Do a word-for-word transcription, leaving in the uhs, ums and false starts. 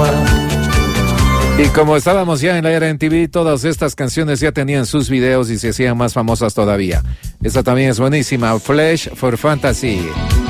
Y como estábamos ya en la era M T V, todas estas canciones ya tenían sus videos y se hacían más famosas todavía. Esta también es buenísima, Flesh for Fantasy.